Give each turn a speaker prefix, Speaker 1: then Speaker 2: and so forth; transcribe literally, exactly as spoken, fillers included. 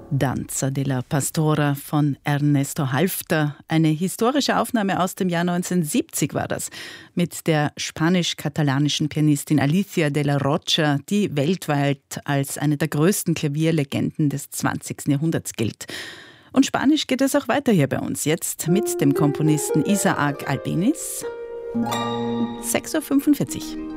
Speaker 1: Danza della Pastora von Ernesto Halffter. Eine historische Aufnahme aus dem Jahr neunzehnhundertsiebzig war das. Mit der spanisch-katalanischen Pianistin Alicia de la Rocha, die weltweit als eine der größten Klavierlegenden des zwanzigsten Jahrhunderts gilt. Und Spanisch geht es auch weiter hier bei uns. Jetzt mit dem Komponisten Isaac Albéniz. sechs Uhr fünfundvierzig.